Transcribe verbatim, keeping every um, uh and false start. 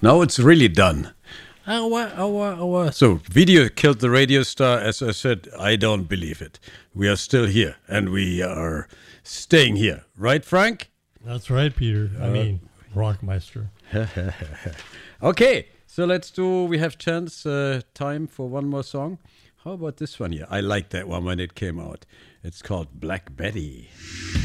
Now it's really done. Our, our, our. So, video killed the radio star. As I said, I don't believe it. We are still here, and we are staying here. Right, Frank? That's right, Peter. I uh, mean, Rockmeister. Okay, so let's do, we have chance, uh, time for one more song. How about this one here? I like that one when it came out. It's called Black Betty.